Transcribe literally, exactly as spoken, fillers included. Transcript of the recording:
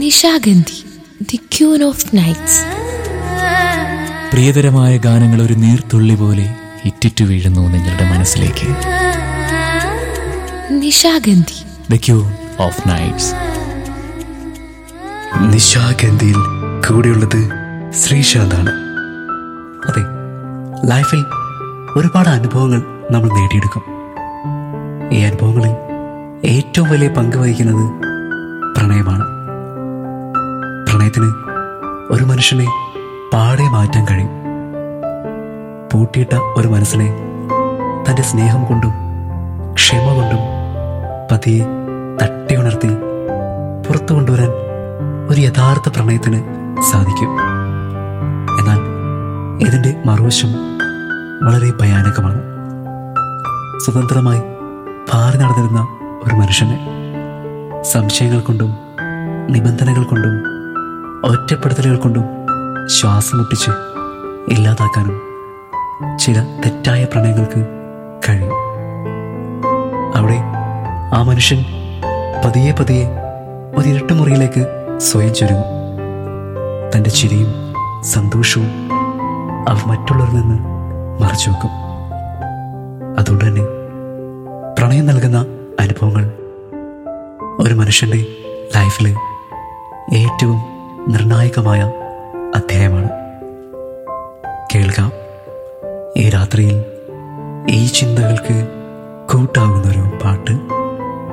Nishagandhi, the queen of nights. പ്രിയതരമായ ഗാനങ്ങൾ ഒരു നീർത്തുള്ളി പോലെ ഇറ്റിറ്റു വീഴുന്നു നിങ്ങളുടെ മനസ്സിലേക്ക്. Nishagandhi, the queen of nights. നിശാഗന്ധിയിൽ കൂടെയുള്ളത് ശ്രീശാന്താണ്. അതെ, ലൈഫിൽ ഒരുപാട് അനുഭവങ്ങൾ നമ്മൾ നേടിയെടുക്കും. ഈ അനുഭവങ്ങളിൽ ഏറ്റവും വലിയ പങ്ക് വഹിക്കുന്നത് പ്രണയമാണ്. പ്രണയത്തിന് ഒരു മനുഷ്യനെ പാടെ മാറ്റാൻ കഴിയും. പൂട്ടിയിട്ട ഒരു മനസ്സിനെ തൻ്റെ സ്നേഹം കൊണ്ടും ക്ഷമ കൊണ്ടും പതിയെ തട്ടി ഉണർത്തി പുറത്തു കൊണ്ടുവരാൻ ഒരു യഥാർത്ഥ പ്രണയത്തിന് സാധിക്കും. എന്നാൽ ഇതിൻ്റെ മറുവശം വളരെ ഭയാനകമാണ്. സ്വതന്ത്രമായി പാറി നടന്നിരുന്ന ഒരു മനുഷ്യനെ സംശയങ്ങൾ കൊണ്ടും നിബന്ധനകൾ കൊണ്ടും ഒറ്റപ്പെടുത്തലുകൾ കൊണ്ടും ശ്വാസം മുട്ടിച്ച് ഇല്ലാതാക്കാനും ചില തെറ്റായ പ്രണയങ്ങൾക്ക് കഴിയും. അവിടെ ആ മനുഷ്യൻ പതിയെ പതിയെ ഒരു ഇരുട്ടുമുറിയിലേക്ക് സ്വയം ചുരുങ്ങും. തൻ്റെ ചിരിയും സന്തോഷവും അവർ മറ്റുള്ളവരിൽ നിന്ന് മറച്ചു വെക്കും. അതുകൊണ്ട് തന്നെ പ്രണയം നൽകുന്ന അനുഭവങ്ങൾ ഒരു മനുഷ്യൻ്റെ ലൈഫിൽ ഏറ്റവും നിർണായകമായ അധ്യായമാണ്. കേൾക്കാം ഈ രാത്രിയിൽ ഈ ചിന്തകൾക്ക് കൂട്ടാകുന്നൊരു പാട്ട്.